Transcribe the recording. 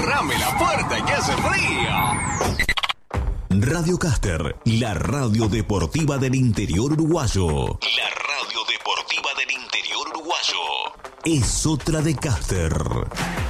cerrame la puerta que hace frío. Radio Caster, la radio deportiva del interior uruguayo. La radio deportiva del interior uruguayo. Es otra de Caster.